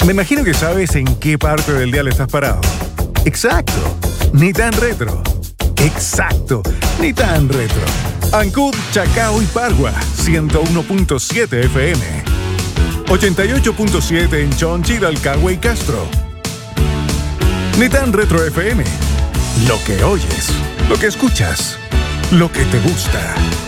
Me imagino que sabes en qué parte del dial estás parado. Exacto. Ni tan retro. Exacto. Ni tan retro. Ancud, Chacao y Pargua, 101.7 FM. 88.7 en Chonchi, Dalcagua y Castro. Ni tan retro FM. Lo que oyes, lo que escuchas, lo que te gusta.